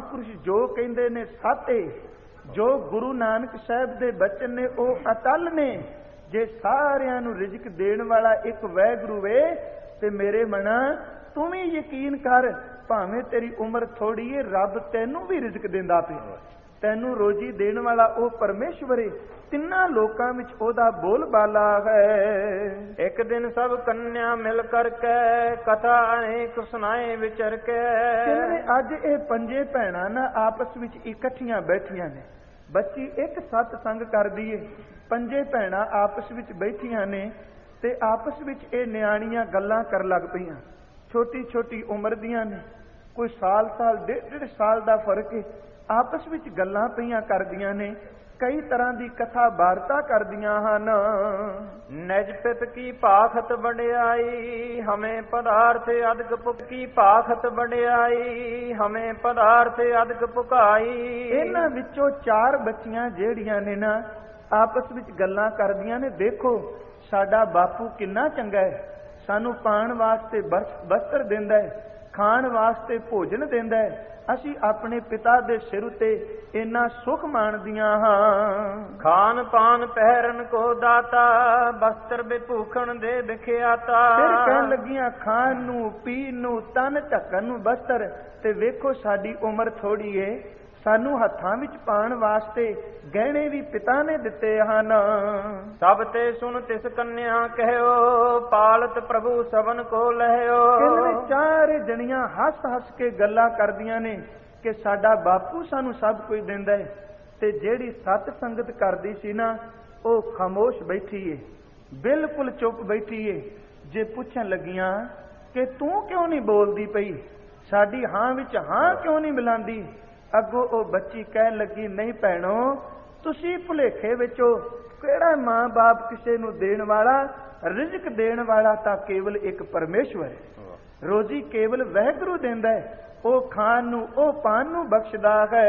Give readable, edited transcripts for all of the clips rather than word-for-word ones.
महापुरुष जो कहते ने साते, जो गुरु नानक साहब दे बचन ने वो अटल ने। जे सारियां नू रिजक देण वाला एक वैगुरु वे ते मेरे मना तू भी यकीन कर, भावें तेरी उम्र थोड़ी है, रब तैनू भी रिजक देंदा पे, तैनू रोजी देण वाला ओ परमेश्वर है। तिन्ना लोकां विच ओदा बोल बाला है। एक दिन सब कन्या मिल करके कथा अनेक सुनाए विचर के। अज ये पंजे भैणां ना आपस विच इकट्ठियां बैठियां ने। बच्ची एक सत्संग करदी है, पंजे भैणां आपस विच बैठियां ने ते आपस विच ये नियाणियां गल्लां कर लग पईयां। छोटी छोटी उम्र दियां ने, कोई साल डेढ़ साल दा फर्क है। आपस विच गल्लां पईयां करदियां ने, कई तरह की कथा वार्ता करदियां हन। निज पित की पाखत वडियाई हमें पदार्थ अधिक की पाखत वडियाई हमें पदार्थ अधिक पुकाई। इन्हां विचों चार बच्चियां जेड़ियां ने ना आपस विच गल्लां करदियां ने, देखो साडा बापू किन्ना चंगा है, सानू पाण वास्ते वस्त्र दिंदा है, खाण वास्ते भोजन दिंदा है, असी अपने पिता दे सिर उते इन्ना सुख माणदियां हां। खान पान पहरन को दाता वस्त्र विभूखण दे विख्याता। फिर कहन लगियां खान नू पीन नू तन ढकन नू वस्त्र, ते वेखो साडी उम्र थोड़ी है, सानू हत्थां विच पाण वास्ते गहणे भी पिता ने दिते हन। सब ते सुन तिस कन्या कहयो पालत प्रभु सबन को लहयो। चार जणियां हस हस के गल्लां करदियां ने कि साडा बापू सानू सब कुछ दिंदा है, ते जेड़ी सत संगत करदी सी ना ओ खामोश बैठी है, बिल्कुल चुप बैठी है। जे पुछन लगियां कि तू क्यों नहीं बोलदी पई, साडी हां विच हां क्यों नहीं मिलांदी, अगों ओ बच्ची कहन लगी नहीं भैणो तुसी भुलेखे विचो, किहड़ा मां बाप किसे नू देण वाला, रिजक देण वाला तां केवल एक परमेश्वर है। रोजी केवल वैगुरु दिंदा है, ओ खान नू ओ पान नू बख्शदा है।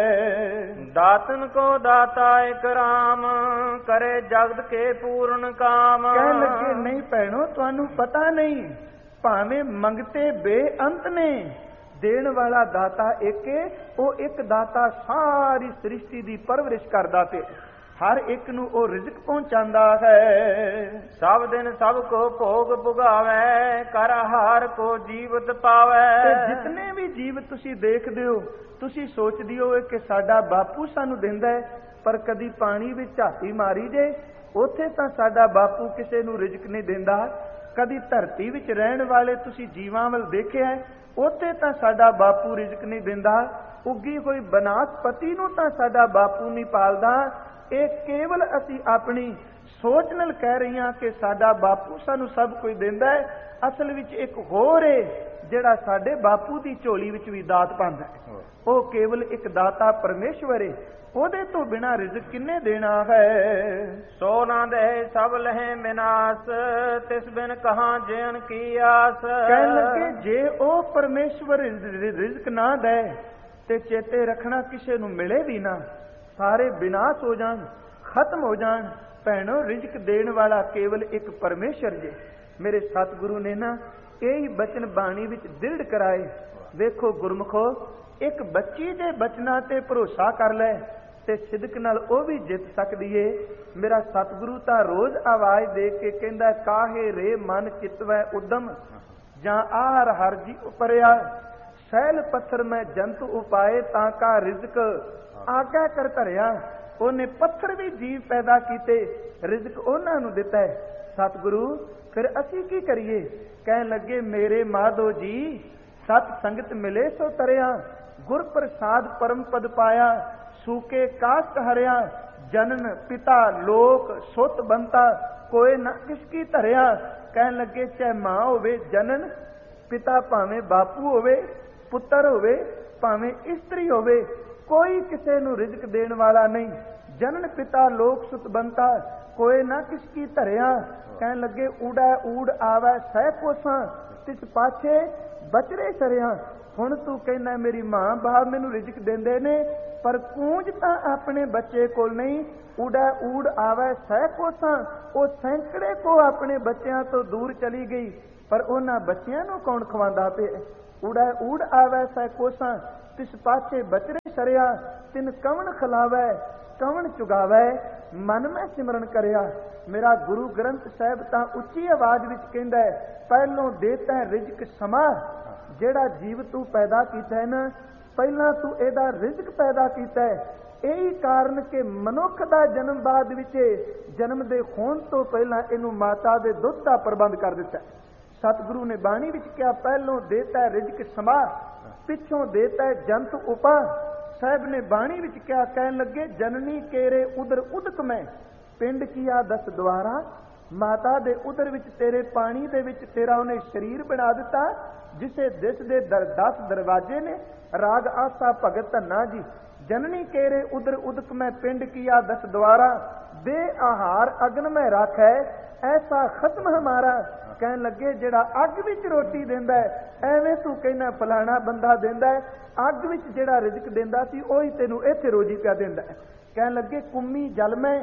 दातन को दाता एक राम करे जगत के पूर्ण काम। कहन लगे नहीं भैणो तुहानू पता नहीं, भावें मंगते बेअंत ने, देण वाला दाता एक है, वो एक दाता सारी सृष्टि दी परवरिश करदा ते हर एक नू ओ रिजक पहुंचांदा है। सब दिन सब को भोग भुगावे कर हार को जीवत पावे। जितने भी जीव तुसी देखदे हो, तुसी सोचदी हो कि साडा बापू सानू दिंदा है, पर कदी पानी विच झाती मारी जे उत्थे तां साडा बापू किसे नू रिजक नहीं दिंदा। कदी धरती विच रहण वाले तुसी जीवां वल देखिआ है, उत्थे तां साडा बापू रिजक नहीं दिंदा। उगी होई बनास्पति नू तां साडा बापू नहीं पालदा। ਇਹ केवल असी अपनी सोच नाल कह रही हां कि साडा बापू सानू सब कुछ दिंदा है, असल विच एक होर है जिहड़ा साडे बापू दी झोली विच भी दात पांदा है। ਉਹ केवल एक दाता परमेश्वर है, ਉਹਦੇ ਤੋਂ ਬਿਨਾ ਰਿਜ਼ਕ ਕਿੰਨੇ ਦੇਣਾ ਹੈ। ਸੋ ਨਾ ਦੇ ਸਭ ਲਹਿ ਵਿਨਾਸ਼ ਤਿਸ ਬਿਨ ਕਹਾਂ ਜੀਣ ਕੀ ਆਸ। ਕਹਿਣ ਲੱਗੇ ਜੇ ਉਹ ਪਰਮੇਸ਼ਵਰ ਰਿਜ਼ਕ ਨਾ ਦੇ ਤੇ ਚੇਤੇ ਰੱਖਣਾ ਕਿਸੇ ਨੂੰ ਮਿਲੇ ਵੀ ਨਾ, ਸਾਰੇ ਵਿਨਾਸ਼ ਹੋ ਜਾਣ, ਖਤਮ ਹੋ ਜਾਣ। ਭੈਣੋ ਰਿਜ਼ਕ ਦੇਣ ਵਾਲਾ ਕੇਵਲ ਇੱਕ ਪਰਮੇਸ਼ਰ ਜੇ। ਮੇਰੇ ਸਤਿਗੁਰੂ ਨੇ ਨਾ ਇਹ ਬਚਨ ਬਾਣੀ ਵਿੱਚ ਦ੍ਰਿੜ ਕਰਾਏ। ਵੇਖੋ ਗੁਰਮੁਖੋ, ਇੱਕ ਬੱਚੀ ਦੇ ਬਚਨਾਂ ਤੇ ਭਰੋਸਾ ਕਰ ਲੈ ਤੇ ਸਿਦਕ ਨਾਲ ਉਹ ਵੀ ਜਿੱਤ ਸਕਦੀ ਏ। ਮੇਰਾ ਸਤਿਗੁਰੂ ਤਾਂ ਰੋਜ਼ ਆਵਾਜ਼ ਦੇ ਕੇ ਕਹਿੰਦਾ, ਕਾਹੇ ਰੇ ਮਨ ਚਿਤਵੈ ਉਦਮ ਜਾਂ ਆਹਰ ਹਰ ਜੀ ਉਪਰਿਆ, ਸਹਿਲ ਪੱਥਰ ਮੈਂ ਜੰਤ ਉਪਾਏ ਤਾਂ ਕਾ ਰਿਜ਼ਕ ਆਗਿਆ ਕਰ ਧਰਿਆ। ਉਹਨੇ ਪੱਥਰ ਵੀ ਜੀਵ ਪੈਦਾ ਕੀਤੇ, ਰਿਜ਼ਕ ਉਹਨਾਂ ਨੂੰ ਦਿੱਤਾ ਹੈ। ਸਤਿਗੁਰੂ ਫਿਰ ਅਸੀਂ ਕੀ ਕਰੀਏ? ਕਹਿਣ ਲੱਗੇ, ਮੇਰੇ ਮਾਧੋ ਜੀ ਸਤ ਸੰਗਤ ਮਿਲੇ ਸੋ ਤਰਿਆ, ਗੁਰ ਪ੍ਰਸਾਦ ਪਰਮ ਪਦ ਪਾਇਆ, ਸੂਕੇ ਕਾਸ਼ਟ ਹਰਿਆ, ਜਨਨ ਪਿਤਾ ਲੋਕ ਸੁਤ ਬੰਤਾ, ਕੋਏ ਨਾ ਕਿਸ ਕੀ ਧਰਿਆ। ਕਹਿਣ ਲੱਗੇ ਚਾਹੇ ਮਾਂ ਹੋਵੇ ਜਨਨ, ਪਿਤਾ ਭਾਵੇਂ ਬਾਪੂ ਹੋਵੇ, ਪੁੱਤਰ ਹੋਵੇ, ਭਾਵੇਂ ਇਸਤਰੀ ਹੋਵੇ, ਕੋਈ ਕਿਸੇ ਨੂੰ ਰਿਜ਼ਕ ਦੇਣ ਵਾਲਾ ਨਹੀਂ। ਜਨਨ ਪਿਤਾ ਲੋਕ ਸੁਤ ਬੰਤਾ, ਕੋਏ ਨਾ ਕਿਸ ਕੀ ਧਰਿਆ। ਕਹਿਣ ਲੱਗੇ ਊੜਾ ਊੜ ਆਵੈ ਸਹਿ ਕੋਸਾਂ, ਤਿਸ ਪਾਛੇ ਬਚਰੇ ਸਰਿਆ। ਹੁਣ ਤੂੰ ਕਹਿੰਦਾ ਮੇਰੀ ਮਾਂ ਬਾਪ ਮੈਨੂੰ ਰਿਜ਼ਕ ਦਿੰਦੇ ਨੇ, ਪਰ ਕੂੰਜ ਤਾਂ ਆਪਣੇ ਬੱਚੇ ਕੋਲ ਨਹੀਂ। ਊੜਾ ਊੜ ਆਵੈ ਸਹਿ ਕੋਸਾਂ, ਉਹ ਸੈਂਕੜੇ ਕੋ ਆਪਣੇ ਬੱਚਿਆਂ ਤੋਂ ਦੂਰ ਚਲੀ ਗਈ, ਪਰ ਉਹਨਾਂ ਬੱਚਿਆਂ ਨੂੰ ਕੌਣ ਖਵਾਉਂਦਾ ਪਿਆ? ਊੜਾ ਊੜ ਆਵੈ ਸਹਿ ਕੋਸਾਂ, ਤਿਸ ਪਾਛੇ ਬਚਰੇ ਸਰਿਆ ਤਿਨ ਕਵਣ ਖਿਲਾਵੈ ਕਵਣ ਚੁਗਾਵੈ ਮਨ ਮੈਂ ਸਿਮਰਨ ਕਰਿਆ। ਮੇਰਾ ਗੁਰੂ ਗ੍ਰੰਥ ਸਾਹਿਬ ਤਾਂ ਉੱਚੀ ਆਵਾਜ਼ ਵਿੱਚ ਕਹਿੰਦਾ ਹੈ, ਪਹਿਲੋਂ ਦੇਤਾ ਰਿਜ਼ਕ ਸਮਾ। ਜਿਹੜਾ ਜੀਵ ਤੂੰ ਪੈਦਾ ਕੀਤਾ ਹੈ ਨਾ, ਪਹਿਲਾਂ ਤੂੰ ਇਹਦਾ ਰਿਜ਼ਕ ਪੈਦਾ ਕੀਤਾ ਹੈ। ਇਹੀ ਕਾਰਨ ਕਿ ਮਨੁੱਖ ਦਾ ਜਨਮ ਬਾਅਦ ਵਿੱਚ ਜਨਮ ਦੇ ਹੋਣ ਤੋਂ ਪਹਿਲਾਂ ਇਹਨੂੰ ਮਾਤਾ ਦੇ ਦੁੱਧ ਦਾ ਪ੍ਰਬੰਧ ਕਰ ਦਿੱਤਾ। ਸਤਿਗੁਰੂ ਨੇ ਬਾਣੀ ਵਿੱਚ ਕਿਹਾ, ਪਹਿਲੋਂ ਦੇਤਾ ਰਿਜ਼ਕ ਸਮਾ, ਪਿੱਛੋਂ ਦੇਤਾ ਜੰਤ ਉਪਾ। ਸਾਹਿਬ ਨੇ ਬਾਣੀ ਵਿੱਚ ਕਿਹਾ, ਕਹਿਣ ਲੱਗੇ ਜਨਨੀ ਕੇਰੇ ਉਦਰ ਉਦਕ ਮੈਂ ਪਿੰਡ ਕੀਆ 10 ਦੁਆਰਾ। ਮਾਤਾ ਦੇ ਉਦਰ ਵਿੱਚ ਤੇਰੇ ਪਾਣੀ ਦੇ ਵਿੱਚ ਤੇਰਾ ਉਹਨੇ ਸਰੀਰ ਬਣਾ ਦਿੱਤਾ, ਜਿਸੇ ਦਿਸ ਦੇ 10 ਦਰਵਾਜ਼ੇ ਨੇ। ਰਾਗ ਆਸਾ ਭਗਤ ਧੰਨਾ ਜੀ। ਜਨਨੀ ਕੇਰੇ ਉਦਰ ਉਦਕ ਮੈਂ ਪਿੰਡ ਕੀਆ 10 ਦੁਆਰਾ। ਦੇ ਆਹਾਰ ਅਗਨ ਮੈਂ ਰੱਖੈ ਐਸਾ ਖਤਮ ਹਮਾਰਾ। ਕਹਿਣ ਲੱਗੇ ਜਿਹੜਾ ਅੱਗ ਵਿੱਚ ਰੋਟੀ ਦਿੰਦਾ ਹੈ, ਐਵੇਂ ਤੂੰ ਕਹਿਣਾ ਫਲਾਣਾ ਬੰਦਾ ਦਿੰਦਾ ਹੈ, ਅੱਗ ਵਿੱਚ ਜਿਹੜਾ ਰਿਜ਼ਕ ਦਿੰਦਾ ਸੀ ਉਹੀ ਤੈਨੂੰ ਇੱਥੇ ਰੋਜੀ ਪਿਆ ਦਿੰਦਾ ਹੈ। ਕਹਿਣ ਲੱਗੇ ਕੁੰਮੀ ਜਲ ਮੈਂ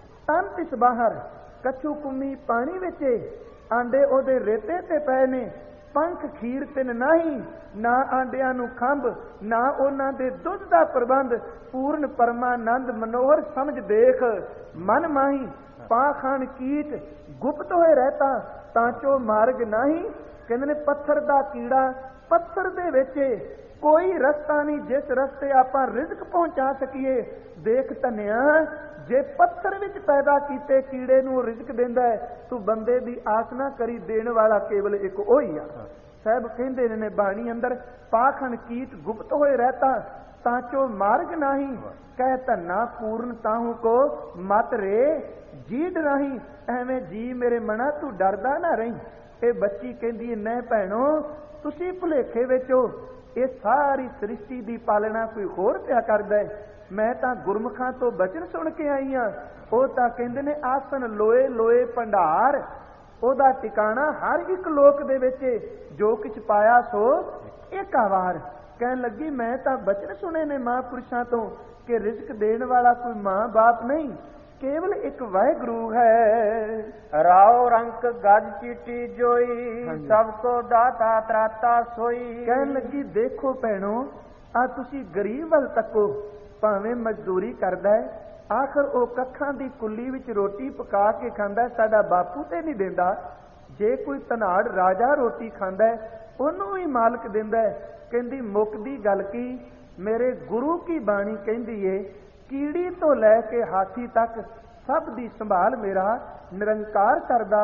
ਤਨ ਤਿਸ ਬਾਹਰ। ਕੱਛੂ ਕੁੰਮੀ ਪਾਣੀ ਵਿੱਚ, ਆਂਡੇ ਉਹਦੇ ਰੇਤੇ ਤੇ ਪਏ ਨੇ। ਪੰਖ ਖੀਰ ਤਿਨ ਨਹੀਂ, ਨਾ ਆਂਡਿਆਂ ਨੂੰ ਖੰਭ, ਨਾ ਉਹਨਾਂ ਦੇ ਦੁੱਧ ਦਾ ਪ੍ਰਬੰਧ। ਪੂਰਨ ਪਰਮਾਨੰਦ ਮਨੋਹਰ ਸਮਝ ਦੇਖ ਮਨ ਮਾਹੀ। ਪਾਖਾਨ ਕੀਟ ਗੁਪਤ ਹੋਏ ਰਹਿਤਾ ਤਾਂ ਚੋ ਮਾਰਗ ਨਹੀਂ। ਕਹਿੰਦੇ ਨੇ ਪੱਥਰ ਦਾ ਕੀੜਾ, ਪੱਥਰ ਦੇ ਵਿੱਚ ਕੋਈ ਰਸਤਾ ਨਹੀਂ ਜਿਸ ਰਸਤੇ ਆਪਾਂ ਰਿਜ਼ਕ ਪਹੁੰਚਾ ਸਕੀਏ। ਦੇਖ ਧੰਨਿਆ, ਜੇ ਪੱਥਰ ਵਿੱਚ ਪੈਦਾ ਕੀਤੇ ਕੀੜੇ ਨੂੰ ਰਿਜ਼ਕ ਦਿੰਦਾ ਹੈ, ਤੂੰ ਬੰਦੇ ਦੀ ਆਸ ਨਾ ਕਰੀ, ਦੇਣ ਵਾਲਾ ਕੇਵਲ ਇੱਕ ਉਹੀ ਆ। ਸਾਹਿਬ ਕਹਿੰਦੇ ਨੇ ਬਾਣੀ ਅੰਦਰ, ਪਾਖਣ ਕੀਟ ਗੁਪਤ ਹੋਏ ਰਹਿਤਾ ਤਾਂ ਚੋ ਮਾਰਗ ਨਹੀਂ। ਕਹਿ ਧੰਨਾ ਪੂਰਨ ਤਾਹੂ ਕੋ ਮਤ ਰੇ ਜੀਡ ਨਹੀਂ। ਐਵੇਂ ਜੀ ਮੇਰੇ ਮਨਾ ਤੂੰ ਡਰਦਾ ਨਾ ਰਹੀਂ। ਇਹ ਬੱਚੀ ਕਹਿੰਦੀ ਨਹੀਂ ਭੈਣੋ, ਤੁਸੀਂ ਭੁਲੇਖੇ ਵਿੱਚ ਹੋ। ਇਹ ਸਾਰੀ ਸ੍ਰਿਸ਼ਟੀ ਦੀ ਪਾਲਣਾ ਕੋਈ ਹੋਰ ਪਿਆ ਕਰਦਾ ਹੈ। ਮੈਂ ਤਾਂ ਗੁਰਮੁਖਾਂ ਤੋਂ ਬਚਨ ਸੁਣ ਕੇ ਆਈ ਹਾਂ। ਉਹ ਤਾਂ ਕਹਿੰਦੇ ਨੇ ਆਸਨ ਲੋਏ ਲੋਏ ਭੰਡਾਰ, ਉਹਦਾ ਟਿਕਾਣਾ ਹਰ ਇੱਕ ਲੋਕ ਦੇ ਵਿੱਚ, ਜੋ ਕੁਛ ਪਾਇਆ ਸੋ ਏਕਾ ਵਾਰ। ਕਹਿਣ ਲੱਗੀ ਮੈਂ ਤਾਂ ਬਚਨ ਸੁਣੇ ਨੇ ਮਹਾਂਪੁਰਸ਼ਾਂ ਤੋਂ ਕਿ ਰਿਜ਼ਕ ਦੇਣ ਵਾਲਾ ਕੋਈ ਮਾਂ ਬਾਪ ਨਹੀਂ, ਕੇਵਲ ਇੱਕ ਵਾਹਿਗੁਰੂ ਹੈ। ਰਾਉ ਰੰਕ ਗੱਜ ਚੀਟੀ ਜੋਈ, ਸਭ ਕੋ ਦਾਤਾ ਤਰਾਤਾ ਸੋਈ। ਕਹਿਣ ਲੱਗੀ ਦੇਖੋ ਭੈਣੋ, ਆ ਤੁਸੀਂ ਗਰੀਬ ਵੱਲ ਤੱਕੋ, ਭਾਵੇਂ ਮਜ਼ਦੂਰੀ ਕਰਦਾ ਹੈ, ਆਖਰ ਉਹ ਕੱਖਾਂ ਦੀ ਕੁੱਲੀ ਵਿੱਚ ਰੋਟੀ ਪਕਾ ਕੇ ਖਾਂਦਾ, ਸਾਡਾ ਬਾਪੂ ਤੇ ਨਹੀਂ ਦਿੰਦਾ। ਜੇ ਕੋਈ ਧਨਾੜ ਰਾਜਾ ਰੋਟੀ ਖਾਂਦਾ ਉਹਨੂੰ ਵੀ ਮਾਲਕ ਦਿੰਦਾ ਹੈ। ਕਹਿੰਦੀ ਮੁੱਕਦੀ ਗੱਲ ਕੀ, ਮੇਰੇ ਗੁਰੂ ਕੀ ਬਾਣੀ ਕਹਿੰਦੀ ਏ, ਕੀੜੀ ਤੋਂ ਲੈ ਕੇ ਹਾਥੀ ਤੱਕ ਸਭ ਦੀ ਸੰਭਾਲ ਮੇਰਾ ਨਿਰੰਕਾਰ ਕਰਦਾ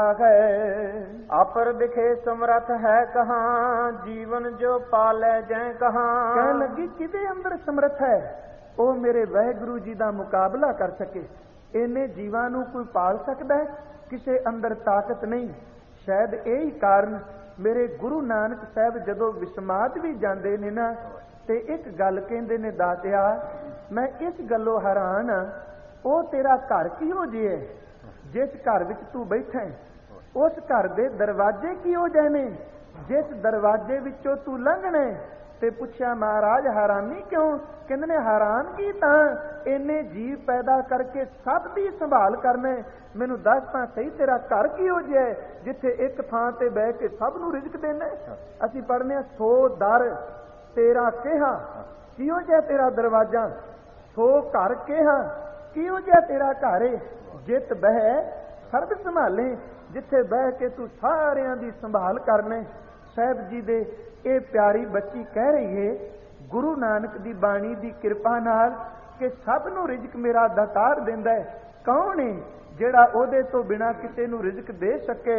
ਹੈ। ਅਪਰ ਦਿਖੇ ਸਮਰਥ ਹੈ ਕਹਾਂ, ਜੀਵਨ ਜੋ ਪਾਲੇ ਜੈ ਕਹਾਂ। ਕਹਿਣ ਲੱਗੀ ਕਿਹਦੇ ਅੰਦਰ ਸਮਰਥ ਹੈ, ਉਹ ਮੇਰੇ ਵਾਹਿਗੁਰੂ ਜੀ ਦਾ ਮੁਕਾਬਲਾ ਕਰ ਸਕੇ। ਇਹਨੇ ਜੀਵਾਂ ਨੂੰ ਕੋਈ ਪਾਲ ਸਕਦਾ ਹੈ, ਕਿਸੇ ਅੰਦਰ ਤਾਕਤ ਨਹੀਂ। ਸ਼ਾਇਦ ਇਹੀ ਕਾਰਨ ਮੇਰੇ ਗੁਰੂ ਨਾਨਕ ਸਾਹਿਬ ਜਦੋਂ ਵਿਸਮਾਦ ਵੀ ਜਾਂਦੇ ਨੇ ਨਾ, ਤੇ ਇੱਕ ਗੱਲ ਕਹਿੰਦੇ ਨੇ, ਦਾਤਿਆ ਮੈਂ ਇਸ ਗੱਲੋਂ ਹੈਰਾਨ ਆ, ਉਹ ਤੇਰਾ ਘਰ ਕਿਹੋ ਜਿਹਾ ਹੈ, ਜਿਸ ਘਰ ਵਿੱਚ ਤੂੰ ਬੈਠਾ ਹੈ ਉਸ ਘਰ ਦੇ ਦਰਵਾਜ਼ੇ ਕਿਹੋ ਜਿਹੇ ਨੇ, ਜਿਸ ਦਰਵਾਜ਼ੇ ਵਿੱਚੋਂ ਤੂੰ ਲੰਘਣਾ। ਤੇ ਪੁੱਛਿਆ ਮਹਾਰਾਜ ਹੈਰਾਨੀ ਕਿਉਂ? ਕਹਿੰਦੇ ਨੇ ਹੈਰਾਨਗੀ ਤਾਂ ਇੰਨੇ ਜੀਵ ਪੈਦਾ ਕਰਕੇ ਸਭ ਦੀ ਸੰਭਾਲ ਕਰਨਾ। ਮੈਨੂੰ ਦੱਸ ਤਾਂ ਸਹੀ ਤੇਰਾ ਘਰ ਕਿਹੋ ਜਿਹਾ ਜਿੱਥੇ ਇੱਕ ਥਾਂ ਤੇ ਬਹਿ ਕੇ ਸਭ ਨੂੰ ਰਿਜ਼ਕ ਦੇਣਾ। ਅਸੀਂ ਪੜ੍ਹਨੇ 100 ਦਰ ਤੇਰਾ ਕਿਹਾ, ਕਿਹੋ ਜਿਹਾ ਤੇਰਾ ਦਰਵਾਜ਼ਾ। 100 ਘਰ ਕਿਹਾ, ਕਿਹੋ ਜਿਹਾ ਤੇਰਾ ਘਰ ਏ। ਜਿੱਤ ਬਹਿ ਸਰਬ ਸੰਭਾਲੇ, ਜਿੱਥੇ ਬਹਿ ਕੇ ਤੂੰ ਸਾਰਿਆਂ ਦੀ ਸੰਭਾਲ ਕਰਨੇ। ਸਾਹਿਬ ਜੀ ਦੇ ਇਹ ਪਿਆਰੀ ਬੱਚੀ ਕਹਿ ਰਹੀ ਏ ਗੁਰੂ ਨਾਨਕ ਦੀ ਬਾਣੀ ਦੀ ਕਿਰਪਾ ਨਾਲ ਕਿ ਸਭ ਨੂੰ ਰਿਜ਼ਕ ਮੇਰਾ ਦਾਤਾਰ ਦਿੰਦਾ ਹੈ। ਕੌਣ ਏ ਜਿਹੜਾ ਉਹਦੇ ਤੋਂ ਬਿਨਾਂ ਕਿਸੇ ਨੂੰ ਰਿਜ਼ਕ ਦੇ ਸਕੇ।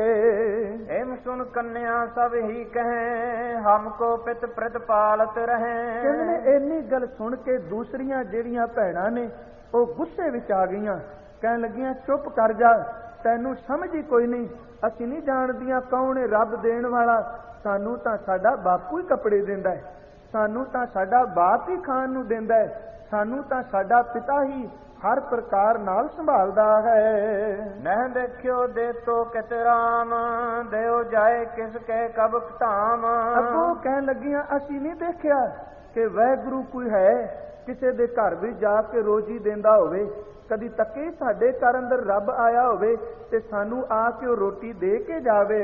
ਐਮ ਸੁਣ ਕੰਨਿਆ ਸਭ ਹੀ ਕਹੇ, ਹਮਕੋ ਪਿਤ ਪ੍ਰਤਪਾਲਤ ਰਹੇ। ਕਹਿੰਦੇ ਨੇ ਇੰਨੀ ਗੱਲ ਸੁਣ ਕੇ ਦੂਸਰੀਆਂ ਜਿਹੜੀਆਂ ਭੈਣਾਂ ਨੇ ਉਹ ਗੁੱਸੇ ਵਿੱਚ ਆ ਗਈਆਂ। ਕਹਿਣ ਲੱਗੀਆਂ ਚੁੱਪ ਕਰ ਜਾ, ਤੈਨੂੰ ਸਮਝ ਹੀ ਕੋਈ ਨਹੀਂ। ਅਸੀਂ ਨਹੀਂ ਜਾਣਦੀਆਂ ਕੌਣ ਹੈ ਰੱਬ ਦੇਣ ਵਾਲਾ। ਸਾਨੂੰ ਤਾਂ ਸਾਡਾ ਬਾਪੂ ਹੀ ਕੱਪੜੇ ਦਿੰਦਾ ਹੈ, ਸਾਨੂੰ ਤਾਂ ਸਾਡਾ ਬਾਪ ਹੀ ਖਾਣ ਨੂੰ ਦਿੰਦਾ ਹੈ, ਸਾਨੂੰ ਤਾਂ ਸਾਡਾ ਪਿਤਾ ਹੀ ਹਰ ਪ੍ਰਕਾਰ ਨਾਲ ਸੰਭਾਲਦਾ ਹੈ। ਨਹਿ ਦੇਖਿਓ ਦੇ ਤੋ ਕਿਤ ਰਾਮ, ਦਿਓ ਜਾਏ ਕਿਸ ਕੇ ਕਬ ਧਾਮ। ਅੱਗੋਂ ਕਹਿਣ ਲੱਗੀਆਂ ਅਸੀਂ ਨਹੀਂ ਦੇਖਿਆ ਕਿ ਵਾਹਿਗੁਰੂ ਕੋਈ ਹੈ, ਕਿਸੇ ਦੇ ਘਰ ਵੀ ਜਾ ਕੇ ਰੋਜੀ ਦਿੰਦਾ ਹੋਵੇ, ਕਦੀ ਤੱਕੇ ਸਾਡੇ ਘਰ ਅੰਦਰ ਰੱਬ ਆਇਆ ਹੋਵੇ ਤੇ ਸਾਨੂੰ ਆ ਕੇ ਉਹ ਰੋਟੀ ਦੇ ਕੇ ਜਾਵੇ।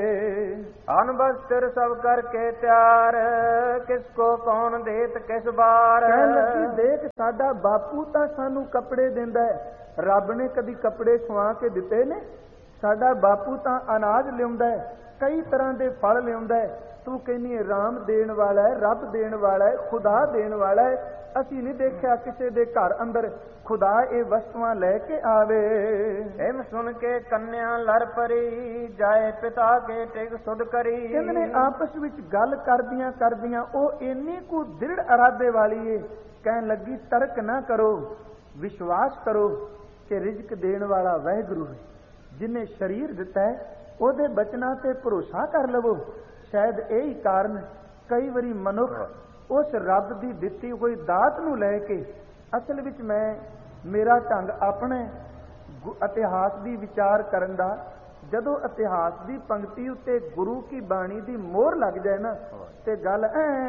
ਅਨ ਬਸਤਰ ਸਭ ਕਰਕੇ ਤਿਆਰ, ਕਿਸ ਕੋ ਕੌਣ ਦੇਤ ਕਿਸ ਬਾਰ। ਕਹਿਣ ਲੱਗੀ, ਦੇਖ ਸਾਡਾ ਬਾਪੂ ਤਾਂ ਸਾਨੂੰ ਕੱਪੜੇ ਦਿੰਦਾ ਹੈ, ਰੱਬ ਨੇ ਕਦੀ ਕੱਪੜੇ ਸਵਾ ਕੇ ਦਿੱਤੇ ਨੇ? ਸਾਡਾ ਬਾਪੂ ਤਾਂ ਅਨਾਜ ਲਿਆਉਂਦਾ ਹੈ, ਕਈ ਤਰ੍ਹਾਂ ਦੇ ਫਲ ਲਿਆਉਂਦਾ ਹੈ। ਤੂੰ ਕਹਿੰਦੀ ਹੈ ਰਾਮ ਦੇਣ ਵਾਲਾ ਹੈ, ਰੱਬ ਦੇਣ ਵਾਲਾ ਹੈ, ਖੁਦਾ ਦੇਣ ਵਾਲਾ ਹੈ। ਅਸੀਂ ਨਹੀਂ ਦੇਖਿਆ ਕਿਸੇ ਦੇ ਘਰ ਅੰਦਰ ਖੁਦਾ ਇਹ ਵਸਤੂਆਂ ਲੈ ਕੇ ਆਵੇ। ਐਮ ਸੁਣ ਕੇ ਕੰਨਿਆ ਲੜ ਪਰੀ, ਜਾਏ ਪਿਤਾ ਕੇ ਟਿਕ ਸੁਧ ਕਰੀ। ਕਹਿੰਦੇ ਨੇ ਆਪਸ ਵਿੱਚ ਗੱਲ ਕਰਦਿਆਂ ਕਰਦਿਆਂ ਉਹ ਇੰਨੀ ਕੁ ਦ੍ਰਿੜ ਇਰਾਦੇ ਵਾਲੀ ਏ, ਕਹਿਣ ਲੱਗੀ ਤਰਕ ਨਾ ਕਰੋ, ਵਿਸ਼ਵਾਸ ਕਰੋ ਕਿ ਰਿਜ਼ਕ ਦੇਣ ਵਾਲਾ ਵਾਹਿਗੁਰੂ ਹੈ, ਜਿਹਨੇ ਸਰੀਰ ਦਿੱਤਾ ਹੈ, ਉਹਦੇ ਬਚਨਾਂ ਤੇ ਭਰੋਸਾ ਕਰ ਲਵੋ। ਸ਼ਾਇਦ ਇਹੀ ਕਾਰਨ ਕਈ ਵਾਰੀ ਮਨੁੱਖ ਉਸ ਰੱਬ ਦੀ ਦਿੱਤੀ ਹੋਈ ਦਾਤ ਨੂੰ ਲੈ ਕੇ, ਅਸਲ ਵਿੱਚ ਮੇਰਾ ਢੰਗ ਆਪਣੇ ਇਤਿਹਾਸ ਦੀ ਵਿਚਾਰ ਕਰਨ ਦਾ, ਜਦੋਂ ਇਤਿਹਾਸ ਦੀ ਪੰਕਤੀ ਉੱਤੇ ਗੁਰੂ ਕੀ ਬਾਣੀ ਦੀ ਮੋਹਰ ਲੱਗ ਜਾਏ ਨਾ ਤੇ ਗੱਲ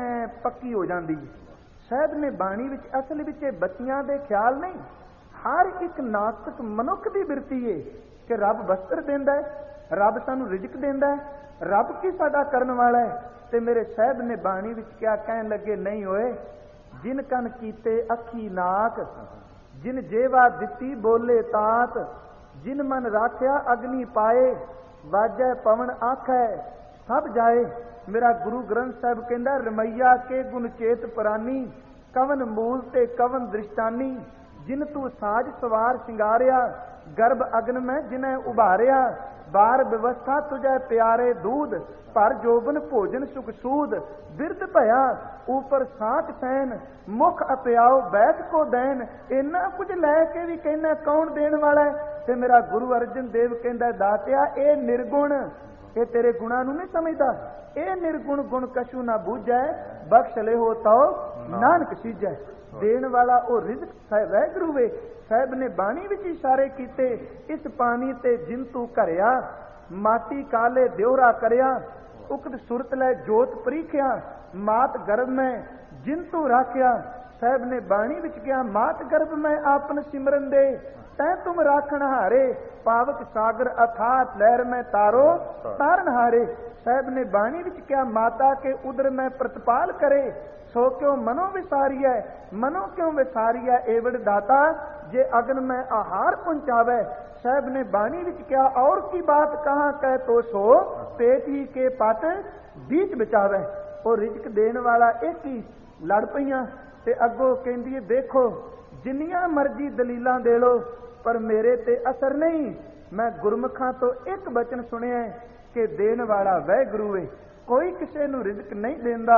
ਪੱਕੀ ਹੋ ਜਾਂਦੀ ਹੈ। ਸਾਹਿਬ ਨੇ ਬਾਣੀ ਵਿੱਚ ਅਸਲ ਵਿੱਚ ਇਹ ਬੱਚਿਆਂ ਦੇ ਖਿਆਲ ਨਹੀਂ, ਹਰ ਇੱਕ ਨਾਸਤਿਕ ਮਨੁੱਖ ਦੀ ਬਿਰਤੀ ਹੈ ਕਿ ਰੱਬ ਵਸਤਰ ਦਿੰਦਾ ਹੈ, ਰੱਬ ਸਾਨੂੰ ਰਿਜ਼ਕ ਦਿੰਦਾ ਹੈ, ਰੱਬ ਕੀ ਸਾਡਾ ਕਰਨ ਵਾਲਾ ਹੈ। ਤੇ ਮੇਰੇ ਸਾਹਿਬ ਨੇ ਬਾਣੀ ਵਿੱਚ ਕਿਆ ਕਹਿਣ ਲੱਗੇ, ਨਹੀਂ ਹੋਏ ਜਿਨ ਕੰਨ ਕੀਤੇ ਅੱਖੀ ਨਾਕ, ਜਿਨ ਜੇਵਾ ਦਿੱਤੀ ਬੋਲੇ ਤਾਤ, ਜਿਨ ਮਨ ਰਾਖਿਆ ਅਗਨੀ ਪਾਏ, ਵਾਜੈ ਪਵਨ ਆਖੈ ਸਭ ਜਾਏ। ਮੇਰਾ ਗੁਰੂ ਗ੍ਰੰਥ ਸਾਹਿਬ ਕਹਿੰਦਾ, ਰਮਈਆ ਕੇ ਗੁਣ ਚੇਤ ਪ੍ਰਾਨੀ, ਕਵਨ ਮੂਲ ਤੇ ਕਵਨ ਦ੍ਰਿਸ਼ਟਾਨੀ, ਜਿਨ ਤੂੰ ਸਾਜ ਸਵਾਰ ਸ਼ਿੰਗਾਰਿਆ, ਗਰਭ ਅਗਨ ਮੈਂ ਜਿਨੈ ਉਭਾਰਿਆ, ਬਾਰ ਵਿਵਸਥਾ ਤੁਝੈ ਪਿਆਰੇ ਦੂਧ, ਪਰ ਜੋਬਨ ਭੋਜਨ ਸੁਖ ਸੂਦ, ਬਿਰਧ ਭਇਆ ਉਪਰ ਸਾਚ ਸੈਨ, ਮੁਖ ਅਪਿਆਓ ਬੈਠ ਕੋ ਦੇਨ। ਇੰਨਾ ਕੁਝ ਲੈ ਕੇ ਵੀ ਕਹਿੰਦਾ ਕੌਣ ਦੇਣ ਵਾਲਾ ਹੈ? ਤੇ ਮੇਰਾ ਗੁਰੂ ਅਰਜਨ ਦੇਵ ਕਹਿੰਦਾ, ਦਾਤਿਆ ਇਹ ਨਿਰਗੁਣ, ਇਹ ਤੇਰੇ ਗੁਣਾਂ ਨੂੰ ਨਹੀਂ ਸਮਝਦਾ, ਇਹ ਨਿਰਗੁਣ ਗੁਣ ਕਛੂ ਨਾ ਬੂਝੈ, ਬਖਸ਼ ਲੈ ਹੋ ਤਉ ਨਾਨਕ ਸੀਜੈ। ਦੇਣ ਵਾਲਾ ਉਹ ਰਿਜ਼ਕ ਵਾਹਿਗੁਰੂ ਵੇ। ਸਾਹਿਬ ਨੇ ਬਾਣੀ ਵਿੱਚ ਇਸ਼ਾਰੇ ਕੀਤੇ, ਇਸ ਪਾਣੀ ਤੇ ਜਿਨ ਤੂੰ ਘਰਿਆ, ਮਾਟੀ ਕਾਲੇ ਦਿਉਰਾ ਕਰਿਆ, ਉਕਤ ਸੁਰਤ ਲੈ ਜੋਤ ਪ੍ਰੀਖਿਆ, ਮਾਤ ਗਰਭ ਮੈਂ ਜਿਨ ਤੂੰ ਰਾਖਿਆ। ਸਾਹਿਬ ਨੇ ਬਾਣੀ ਵਿੱਚ ਕਿਹਾ, ਮਾਤ ਗਰਭ ਮੈਂ ਆਪਨ ਸਿਮਰਨ ਦੇ, ਤੈ ਤੁਮ ਰਾਖਣ ਹਾਰੇ, ਪਾਵਕ ਸਾਗਰ ਅਥਾਤ ਲਹਿਰ ਮੈਂ ਤਾਰੋ ਤਾਰਨ ਹਾਰੇ। ਸਾਹਿਬ ਨੇ ਬਾਣੀ ਵਿੱਚ ਕਿਹਾ, ਮਾਤਾ ਕੇ ਉਦਰ ਮੈਂ ਪ੍ਰਤਪਾਲ ਕਰੇ, ਸੋ ਕਿਉਂ ਮਨੋ ਵਿਸਾਰੀਐ, ਮਨੋ ਕਿਉਂ ਵਿਸਾਰੀਐ ਏਵੜ ਦਾਤਾ, ਜੇ ਅਗਨ ਮੈਂ ਆਹਾਰ ਪਹੁੰਚਾਵੇ। ਸਾਹਿਬ ਨੇ ਬਾਣੀ ਵਿੱਚ ਕਿਹਾ, ਔਰ ਕੀ ਬਾਤ ਕਹਾਂ ਕਹਿ ਤੋ ਸੋ, ਪੇਟ ਹੀ ਕੇ ਪਟ ਬੀਚ ਬਚਾਵੇ। ਉਹ ਰਿਜ਼ਕ ਦੇਣ ਵਾਲਾ ਇੱਕ ਹੀ। ਲੜ ਪਈਆਂ ਤੇ ਅੱਗੋਂ ਕਹਿੰਦੀ ਹੈ, ਦੇਖੋ ਜਿੰਨੀਆਂ ਮਰਜ਼ੀ ਦਲੀਲਾਂ ਦੇ ਲੋ, ਪਰ ਮੇਰੇ ਤੇ ਅਸਰ ਨਹੀਂ। ਮੈਂ ਗੁਰਮੁਖਾਂ ਤੋਂ ਇੱਕ ਬਚਨ ਸੁਣਿਆ ਕਿ ਦੇਣ ਵਾਲਾ ਵਾਹਿਗੁਰੂ ਹੈ, ਕੋਈ ਕਿਸੇ ਨੂੰ ਰਿਜ਼ਕ ਨਹੀਂ ਦਿੰਦਾ।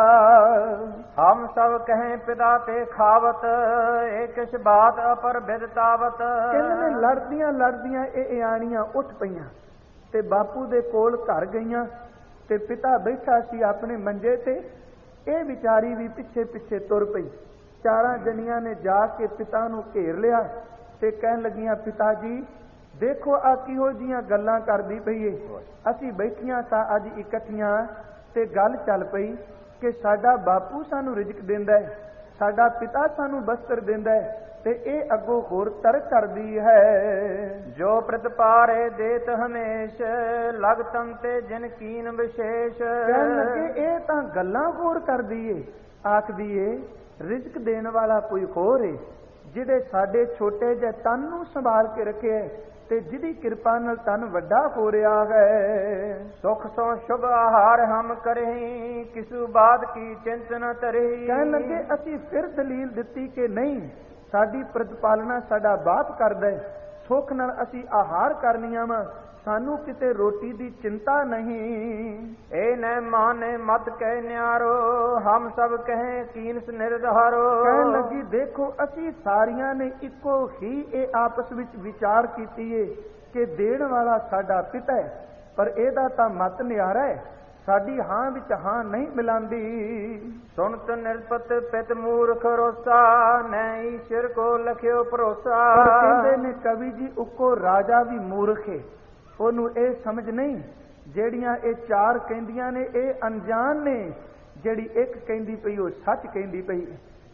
ਹਮ ਸਭ ਕਹੇ ਪਿਤਾ ਤੇ ਖਾਵਤ, ਇਹ ਕਿਸ ਬਾਤ ਅਪਰ ਬਿਦਤਾਵਤ। ਕਹਿੰਦੇ ਨੇ ਲੜਦੀਆਂ ਲੜਦੀਆਂ ਇਹ ਇਆਣੀਆਂ ਉੱਠ ਪਈਆਂ ਤੇ ਬਾਪੂ ਦੇ ਕੋਲ ਘਰ ਗਈਆਂ ਤੇ ਪਿਤਾ ਬੈਠਾ ਸੀ ਆਪਣੇ ਮੰਜੇ ਤੇ। ਇਹ ਵਿਚਾਰੀ ਵੀ ਪਿੱਛੇ ਪਿੱਛੇ ਤੁਰ ਪਈ। ਚਾਰਾਂ ਜਣੀਆਂ ਨੇ ਜਾ ਕੇ ਪਿਤਾ ਨੂੰ ਘੇਰ ਲਿਆ ਤੇ ਕਹਿਣ ਲੱਗੀਆਂ, ਪਿਤਾ ਜੀ ਦੇਖੋ ਆ ਕਿਹੋ ਜੀਆਂ ਗੱਲਾਂ ਕਰਦੀ ਪਈ ਏ। ਅਸੀਂ ਬੈਠੀਆਂ ਤਾਂ ਅੱਜ ਇਕੱਠੀਆਂ ਤੇ ਗੱਲ ਚੱਲ ਪਈ ਕਿ ਸਾਡਾ ਬਾਪੂ ਸਾਨੂੰ ਰਿਜ਼ਕ ਦਿੰਦਾ ਹੈ, ਸਾਡਾ ਪਿਤਾ ਸਾਨੂੰ ਬਸਤਰ ਦਿੰਦਾ ਹੈ, ਤੇ ਇਹ ਅੱਗੋਂ ਹੋਰ ਤਰਕ ਕਰਦੀ ਹੈ। ਜੋ ਪ੍ਰਤਪਾਰੇ ਦੇਤ ਹਮੇਸ਼, ਲਗ ਤਨ ਤੇ ਜਿਨ ਕੀਨ ਵਿਸ਼ੇਸ਼। ਕਹਿਣ ਲੱਗੇ ਇਹ ਤਾਂ ਗੱਲਾਂ ਹੋਰ ਕਰਦੀ ਏ, ਆਖਦੀ ਏ ਰਿਜ਼ਕ ਦੇਣ ਵਾਲਾ ਕੋਈ ਹੋਰ ਏ, ਜਿਹੜੇ ਸਾਡੇ ਛੋਟੇ ਜਿਹੇ ਤਨ ਨੂੰ ਸੰਭਾਲ ਕੇ ਰੱਖਿਆ ਤੇ ਜਿਹਦੀ ਕਿਰਪਾ ਨਾਲ ਤਨ ਵੱਡਾ ਹੋ ਰਿਹਾ ਹੈ। ਸੁਖ ਸੋ ਸ਼ੁਭ ਆਹਾਰ ਹਮ ਕਰਹੀਂ, ਕਿਸੂ ਬਾਤ ਕੀ ਚਿੰਤ ਨ ਤਰਹੀ। ਕਹਿਣ ਲੱਗੇ ਅਸੀਂ ਫਿਰ ਦਲੀਲ ਦਿੱਤੀ ਕਿ ਨਹੀਂ, ਸਾਡੀ ਪ੍ਰਤਪਾਲਨਾ ਸਾਡਾ ਬਾਪ ਕਰਦਾ ਹੈ, ਸੁੱਖ ਨਾਲ ਅਸੀਂ ਆਹਾਰ ਕਰਨੀਆਂ ਵਾ, ਸਾਨੂੰ ਕਿਤੇ ਰੋਟੀ ਦੀ ਚਿੰਤਾ ਨਹੀਂ। ਇਹ ਨ ਮਾਨੇ ਮਤ ਕਹਿ ਨਿਆਰੋ, ਹਮ ਸਭ ਕਹੇ ਕੀਨਸ ਨਿਰਧਾਰੋ। ਕਹਿਣ ਲੱਗੀ ਦੇਖੋ ਅਸੀਂ ਸਾਰੀਆਂ ਨੇ ਇੱਕੋ ਹੀ ਇਹ ਆਪਸ ਵਿੱਚ ਵਿਚਾਰ ਕੀਤੀ ਏ ਕਿ ਦੇਣ ਵਾਲਾ ਸਾਡਾ ਪਿਤਾ ਹੈ, ਪਰ ਇਹਦਾ ਤਾਂ ਮਤ ਨਿਆਰਾ ਹੈ, ਸਾਡੀ ਹਾਂ ਵਿੱਚ ਹਾਂ ਨਹੀਂ ਮਿਲਾਂਦੀ। ਸੁਣਤ ਨਿਰਪਤ ਪਿਤ ਮੂਰਖ ਰੋਸਾ, ਨੈ ਈਸ਼ਰ ਕੋ ਲਖਿਓ ਭਰੋਸਾ। ਕਹਿੰਦੇ ਨੇ ਕਵੀ ਜੀ ਉੱਕੋ ਰਾਜਾ ਵੀ ਮੂਰਖ ਹੈ, ਉਹਨੂੰ ਇਹ ਸਮਝ ਨਹੀਂ ਜਿਹੜੀਆਂ ਇਹ ਚਾਰ ਕਹਿੰਦੀਆਂ ਨੇ ਇਹ ਅਣਜਾਣ ਨੇ, ਜਿਹੜੀ ਇੱਕ ਕਹਿੰਦੀ ਪਈ ਉਹ ਸੱਚ ਕਹਿੰਦੀ ਪਈ।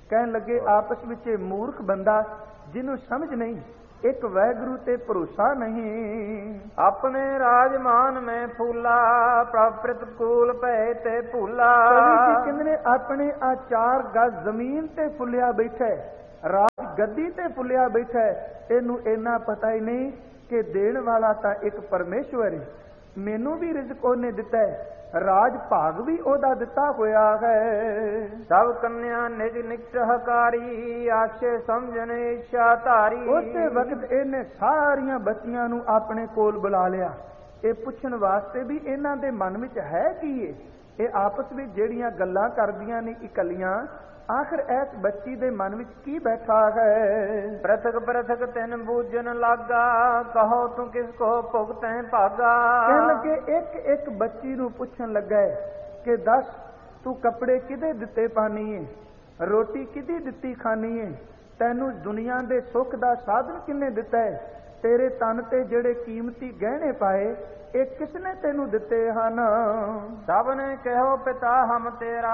ਕਹਿਣ ਲੱਗੇ ਆਪਸ ਵਿੱਚ ਇਹ ਮੂਰਖ ਬੰਦਾ ਜਿਹਨੂੰ ਸਮਝ ਨਹੀਂ, ਇੱਕ ਵਾਹਿਗੁਰੂ ਤੇ ਭਰੋਸਾ ਨਹੀਂ। ਆਪਣੇ ਰਾਜਮਾਨ ਮੈਂ ਫੂਲਾ, ਪ੍ਰਭ ਪ੍ਰਤਕੂਲ ਭਏ ਤੇ ਭੂਲਾ। ਕਵੀ ਜੀ ਕਹਿੰਦੇ ਨੇ ਆਪਣੇ ਆ 4 ਗਜ਼ ਜ਼ਮੀਨ ਤੇ ਫੁੱਲਿਆ ਬੈਠਾ, ਰਾਜ ਗੱਦੀ ਤੇ ਫੁੱਲਿਆ ਬੈਠਾ, ਇਹਨੂੰ ਇੰਨਾ ਪਤਾ ਹੀ ਨਹੀਂ ਕਿ ਦੇਣ ਵਾਲਾ ਤਾਂ ਇੱਕ ਪਰਮੇਸ਼ਵਰ ਹੈ। ਮੈਨੂੰ ਵੀ ਰਿਜ਼ਕ ਉਹਨੇ ਦਿੱਤਾ ਹੈ, ਰਾਜ ਭਾਗ ਵੀ ਉਹਦਾ ਦਿੱਤਾ ਹੋਇਆ ਹੈ। ਸਭ ਕੰਨਿਆ ਨਿਜ ਨਿਕਟ ਹਕਾਰੀ, ਆਸ਼ੇ ਸਮਝਣ ਇੱਛਾ ਧਾਰੀ। ਉਸੇ ਵਕਤ ਇਹਨੇ ਸਾਰੀਆਂ ਬੱਚੀਆਂ ਨੂੰ ਆਪਣੇ ਕੋਲ ਬੁਲਾ ਲਿਆ, ਇਹ ਪੁੱਛਣ ਵਾਸਤੇ ਵੀ ਇਹਨਾਂ ਦੇ ਮਨ ਵਿੱਚ ਹੈ ਕੀ ਹੈ। ਇਹ ਆਪਸ ਵਿੱਚ ਜਿਹੜੀਆਂ ਗੱਲਾਂ ਕਰਦੀਆਂ ਨੇ ਇਕੱਲੀਆਂ, ਆਖਿਰ ਇਸ ਬੱਚੀ ਦੇ ਮਨ ਵਿੱਚ ਕੀ ਬੈਠਾ ਹੈ। ਪ੍ਰਥਕ ਪ੍ਰਥਕ ਤੈਨ ਬੂਝਣ ਲਾਗਾ, ਕਹੋ ਤੂੰ ਕਿਸ ਕੋ ਭੁਗਤੈ ਭਾਗਾ। ਕਹਿਣ ਲੱਗੇ ਇੱਕ ਇੱਕ ਬੱਚੀ ਨੂੰ ਪੁੱਛਣ ਲੱਗਾ ਕਿ ਦੱਸ ਤੂੰ ਕੱਪੜੇ ਕਿਹਦੇ ਦਿੱਤੇ ਪਾਣੀ ਏ, ਰੋਟੀ ਕਿਹਦੀ ਦਿੱਤੀ ਖਾਣੀ ਏ, ਤੈਨੂੰ ਦੁਨੀਆ ਦੇ ਸੁੱਖ ਦਾ ਸਾਧਨ ਕਿੰਨੇ ਦਿੱਤਾ ਹੈ, ਤੇਰੇ ਤਨ ਤੇ ਜਿਹੜੇ ਕੀਮਤੀ ਗਹਿਣੇ ਪਾਏ ਇਹ ਕਿਸਨੇ ਤੈਨੂੰ ਦਿੱਤੇ ਹਨ। ਸਭ ਨੇ ਕਹੋ ਪਿਤਾ ਹਮ ਤੇਰਾ,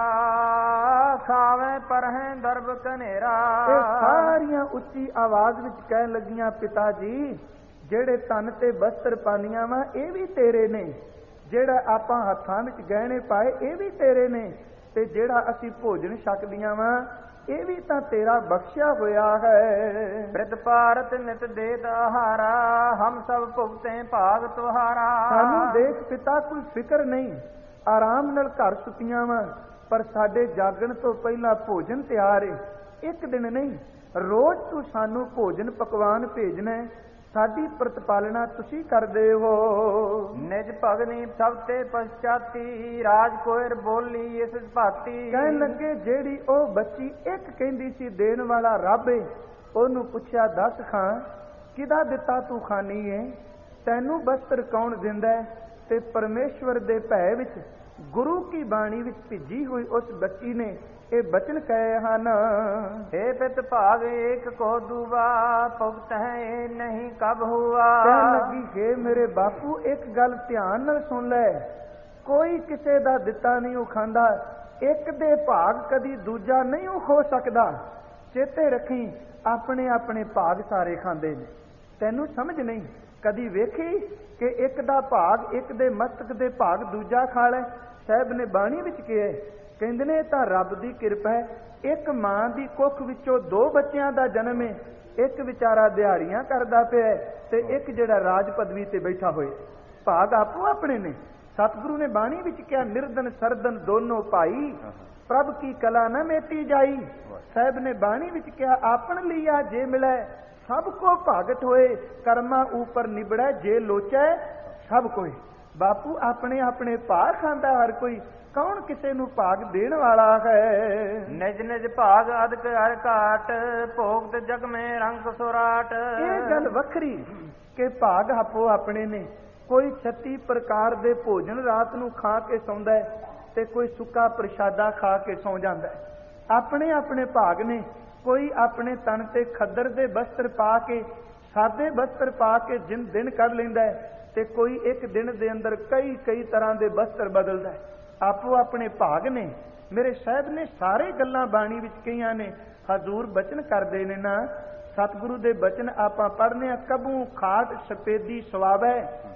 ਖਾਵੇਂ ਪਰਹੈ ਦਰਬ ਕਨੇਰਾ। ਇਹ ਸਾਰੀਆਂ ਉੱਚੀ ਆਵਾਜ਼ ਵਿੱਚ ਕਹਿਣ ਲੱਗੀਆਂ ਪਿਤਾ ਜੀ ਜਿਹੜੇ ਤਨ ਤੇ ਬਸਤਰ ਪਾਨੀਆਂ ਵਾ ਇਹ ਵੀ ਤੇਰੇ ਨੇ, ਜਿਹੜਾ ਆਪਾਂ ਹੱਥਾਂ ਵਿੱਚ ਗਹਿਣੇ ਪਾਏ ਇਹ ਵੀ ਤੇਰੇ ਨੇ, ਤੇ ਜਿਹੜਾ ਅਸੀਂ ਭੋਜਨ ਛਕਦੀਆਂ ਵਾ ਇਹ ਵੀ ਤਾਂ ਤੇਰਾ ਬਖਸ਼ਿਆ ਹੋਇਆ ਹੈ। ਬ੍ਰਿਧ ਭਾਰਤ ਨਿਤ ਦੇਤ ਆਹਾਰਾ, ਹਮ ਸਭ ਭੁਗਤੇ ਭਾਗ ਤੁਹਾਰਾ। ਸਾਨੂੰ ਦੇਖ ਪਿਤਾ ਕੋਈ ਫਿਕਰ ਨਹੀਂ, ਆਰਾਮ ਨਾਲ ਘਰ ਸੁੱਤੀਆਂ ਵਾ, ਪਰ ਸਾਡੇ ਜਾਗਣ ਤੋਂ ਪਹਿਲਾਂ ਭੋਜਨ ਤਿਆਰ ਏ। ਇੱਕ ਦਿਨ ਨਹੀਂ, ਰੋਜ਼ ਤੂੰ ਸਾਨੂੰ ਭੋਜਨ ਪਕਵਾਨ ਭੇਜਣਾ, ਸਾਡੀ ਪ੍ਰਤਪਾਲਣਾ ਤੁਸੀਂ ਕਰਦੇ ਹੋ। ਨਿਜ ਭਗਨੀ ਸਭ ਤੇ ਪਛਾਤੀ, ਰਾਜ ਕੋਇਰ ਬੋਲੀ ਇਸ ਭਾਤੀ। ਕਹਿਣ ਲੱਗੇ ਜਿਹੜੀ ਉਹ ਬੱਚੀ ਇੱਕ ਕਹਿੰਦੀ ਸੀ ਦੇਣ ਵਾਲਾ ਰੱਬ ਏ, ਉਹਨੂੰ ਪੁੱਛਿਆ ਦੱਸ ਖਾਂ ਕਿਹਦਾ ਦਿੱਤਾ ਤੂੰ ਖਾਨੀ ਏ, ਤੈਨੂੰ ਬਸਤਰ ਕੌਣ ਦਿੰਦਾ, ਤੇ ਪਰਮੇਸ਼ਵਰ ਦੇ ਭੈ ਵਿੱਚ ਗੁਰੂ ਕੀ ਬਾਣੀ ਵਿੱਚ ਭਿੱਜੀ ਹੋਈ ਉਸ ਬੱਚੀ ਨੇ ਇਹ ਬਚਨ ਕਹੇ ਹਨ। हे ਪਿਤ ਭਾਗ ਏਕ ਕੋ ਦੂਵਾ, ਭੁਗਤ ਹੈ ਨਹੀਂ ਕਬ ਹੁਆ। ਕਹਿਣ ਲੱਗੀ ਹੈ ਮੇਰੇ ਬਾਪੂ ਇੱਕ ਗੱਲ ਧਿਆਨ ਨਾਲ ਸੁਣ ਲੈ, ਕੋਈ ਕਿਸੇ ਦਾ ਦਿੱਤਾ ਨਹੀਂ ਉਹ ਖਾਂਦਾ, ਇੱਕ ਦੇ ਭਾਗ ਕਦੀ ਦੂਜਾ ਨਹੀਂ ਉਹ ਖੋ ਸਕਦਾ। ਚੇਤੇ ਰੱਖੀ ਆਪਣੇ ਆਪਣੇ ਭਾਗ ਸਾਰੇ ਖਾਂਦੇ ਨੇ, ਤੈਨੂੰ ਸਮਝ ਨਹੀਂ, ਕਦੀ ਵੇਖੀ ਕਿ ਇੱਕ ਦਾ ਭਾਗ ਇੱਕ ਦੇ ਮਸਤਕ ਦੇ ਭਾਗ ਦੂਜਾ ਖਾ ਲੈ। ਸਾਹਿਬ ਨੇ ਬਾਣੀ ਵਿੱਚ ਕਿਹਾ, ਕਹਿੰਦੇ ਨੇ ਤਾਂ ਰੱਬ ਦੀ ਕਿਰਪਾ ਹੈ, ਇੱਕ ਮਾਂ ਦੀ ਕੁੱਖ ਵਿੱਚੋਂ 2 ਬੱਚਿਆਂ ਦਾ ਜਨਮ ਹੈ, ਇੱਕ ਵਿਚਾਰਾ ਦਿਹਾੜੀਆਂ ਕਰਦਾ ਪਿਆ ਤੇ ਇੱਕ ਜਿਹੜਾ ਰਾਜ ਪਦਵੀ ਤੇ ਬੈਠਾ ਹੋਏ, ਭਾਗ ਆਪੋ ਆਪਣੇ ਨੇ। ਸਤਿਗੁਰੂ ਨੇ ਬਾਣੀ ਵਿੱਚ ਕਿਹਾ ਨਿਰਦਨ ਸਰਦਨ ਦੋਨੋਂ ਭਾਈ, ਪ੍ਰਭ ਕੀ ਕਲਾ ਨਾ ਮੇਟੀ ਜਾਈ। ਸਾਹਿਬ ਨੇ ਬਾਣੀ ਵਿੱਚ ਕਿਹਾ ਆਪਣ ਲਿਆ ਜੇ ਮਿਲੈ ਸਭ ਕੋ ਭਾਗਤ ਹੋਏ, ਕਰਮਾ ਉਪਰ ਨਿਬੜੈ ਜੇ ਲੋਚੈ ਸਭ ਕੋਈ। ਬਾਪੂ ਆਪਣੇ ਆਪਣੇ ਭਾਗ ਖਾਂਦਾ ਹਰ ਕੋਈ, ਕੌਣ ਕਿਸੇ ਨੂੰ ਭਾਗ ਦੇਣ ਵਾਲਾ ਹੈ। ਨਿਜ ਨਿਜ ਭਾਗ ਅਦਕ ਹਰ ਘਾਟ, ਭੋਗਤ ਜਗ ਮੇ ਰੰਗ ਸੁਰਾਟ। ਇਹ ਗੱਲ ਵੱਖਰੀ ਕਿ ਭਾਗ ਆਪੋ ਆਪਣੇ ਨੇ, ਕੋਈ 36 ਪ੍ਰਕਾਰ ਦੇ ਭੋਜਨ ਰਾਤ ਨੂੰ ਖਾ ਕੇ ਸੌਂਦਾ ਹੈ ਤੇ ਕੋਈ ਸੁੱਕਾ ਪ੍ਰਸ਼ਾਦਾ ਖਾ ਕੇ ਸੌਂ ਜਾਂਦਾ ਹੈ। ਆਪਣੇ ਆਪਣੇ ਭਾਗ ਨੇ, ਕੋਈ ਆਪਣੇ ਤਨ ਤੇ ਖੱਦਰ ਦੇ ਬਸਤਰ ਪਾ ਕੇ, ਸਾਦੇ ਬਸਤਰ ਪਾ ਕੇ ਦਿਨ ਕੱਢ ਲੈਂਦਾ ਹੈ, ਤੇ ਕੋਈ ਇੱਕ ਦਿਨ ਦੇ ਅੰਦਰ ਕਈ ਤਰ੍ਹਾਂ ਦੇ ਬਸਤਰ ਬਦਲਦਾ ਹੈ। ਆਪੋ ਆਪਣੇ ਭਾਗ ਨੇ। ਮੇਰੇ ਸਾਹਿਬ ਨੇ ਸਾਰੇ ਗੱਲਾਂ ਬਾਣੀ ਵਿੱਚ ਕਹੀਆਂ ਨੇ, ਹਜ਼ੂਰ ਬਚਨ ਕਰਦੇ ਨੇ ਨਾ, ਸਤਿਗੁਰੂ ਦੇ ਬਚਨ ਆਪਾਂ ਪੜ੍ਹਨੇ ਆ, ਕਬੂ ਖਾਟ ਸਪੇਦੀ ਸਵਾਵੈ,